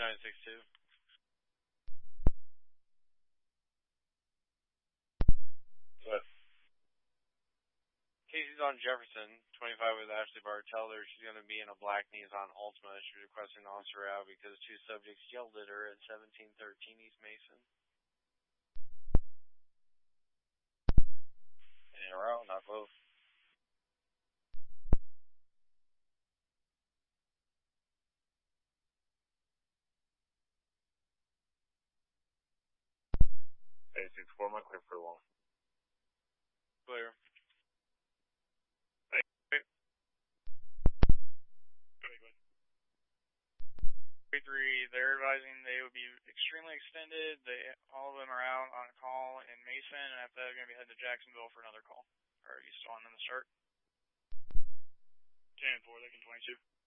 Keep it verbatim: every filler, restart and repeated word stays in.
nine six two. What? Casey's on Jefferson, twenty-five with Ashley Barr. Tell her she's going to be in a black Nissan Altima. She's requesting an officer out because two subjects yelled at her at seventeen thirteen East Mason. In a row, not close. eight six four, my clear for long. Clear. three, they're advising they would be extremely extended. They all of them are out on a call in Mason, and after that, they're going to be heading to Jacksonville for another call. Are you still on them to start? ten four, they can twenty-two.